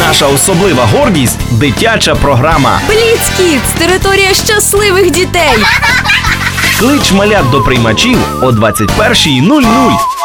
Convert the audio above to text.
Наша особлива гордість – дитяча програма. Blitz Kids – територія щасливих дітей. Клич малят до приймачів о 21:00.